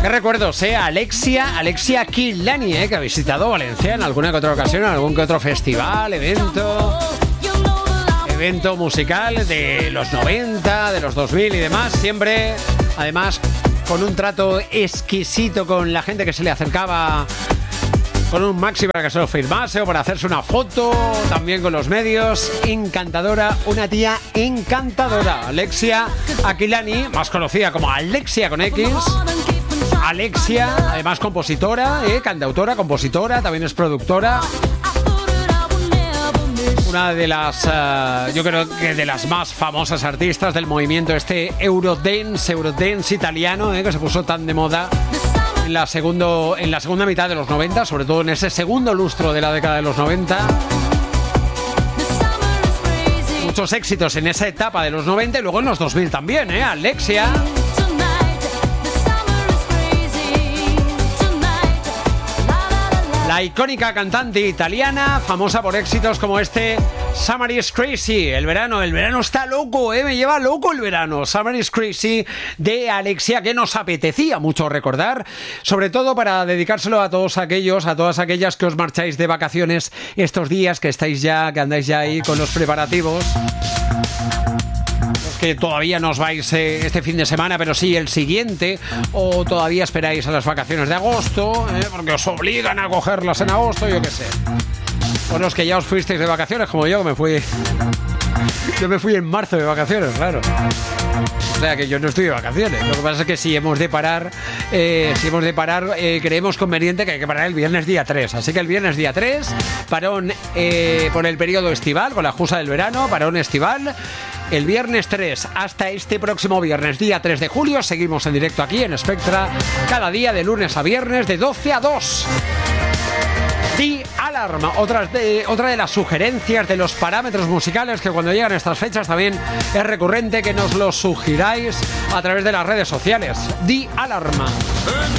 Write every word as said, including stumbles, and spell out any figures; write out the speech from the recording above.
Qué recuerdos, ¿eh? Alexia, Alexia Aquilani, ¿eh? Que ha visitado Valencia en alguna que otra ocasión, en algún que otro festival, evento, evento musical de los noventa, de los dos mil y demás. Siempre, además, con un trato exquisito con la gente que se le acercaba, con un maxi para que se lo firmase o para hacerse una foto, también con los medios. Encantadora, una tía encantadora. Alexia Aquilani, más conocida como Alexia con X. Alexia, además compositora, ¿eh? Cantautora, compositora, también es productora. Una de las, uh, yo creo que de las más famosas artistas del movimiento este Eurodance, Eurodance italiano, ¿eh? Que se puso tan de moda en la, segundo, en la segunda mitad de los noventa, sobre todo en ese segundo lustro de la década de los noventa. Muchos éxitos en esa etapa de los noventa y luego en los dos mil también, ¿eh? Alexia. La icónica cantante italiana, famosa por éxitos como este Summer is Crazy. El verano, el verano está loco, ¿eh? Me lleva loco el verano. Summer is Crazy de Alexia, que nos apetecía mucho recordar, sobre todo para dedicárselo a todos aquellos, a todas aquellas que os marcháis de vacaciones estos días, que estáis ya, que andáis ya ahí con los preparativos. Que todavía no os vais eh, este fin de semana, pero sí el siguiente, o todavía esperáis a las vacaciones de agosto, eh, porque os obligan a cogerlas en agosto, yo qué sé. O los que ya os fuisteis de vacaciones, como yo, que me fui... Yo me fui en marzo de vacaciones, claro. O sea que yo no estoy de vacaciones. Lo que pasa es que si hemos de parar, eh, si hemos de parar, eh, creemos conveniente que hay que parar el viernes día tres. Así que el viernes día tres, parón eh, por el periodo estival, con la excusa del verano, parón estival. El viernes tres hasta este próximo viernes, día tres de julio, seguimos en directo aquí en Spectra, cada día de lunes a viernes de doce a dos. The Alarm, otra de, otra de las sugerencias de los parámetros musicales que cuando llegan estas fechas también es recurrente que nos los sugiráis a través de las redes sociales. The Alarm.